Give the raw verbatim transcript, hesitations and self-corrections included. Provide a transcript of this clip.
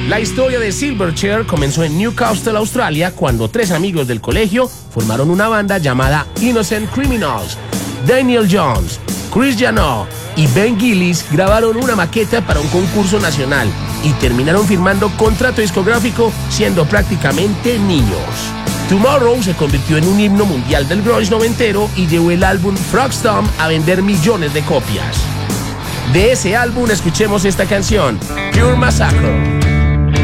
La historia de Silverchair comenzó en Newcastle, Australia, cuando tres amigos del colegio formaron una banda llamada Innocent Criminals. Daniel Jones, Chris Janot y Ben Gillis grabaron una maqueta para un concurso nacional y terminaron firmando contrato discográfico siendo prácticamente niños. Tomorrow se convirtió en un himno mundial del grunge noventero y llevó el álbum Frogstomp a vender millones de copias. De ese álbum escuchemos esta canción, Pure Massacre.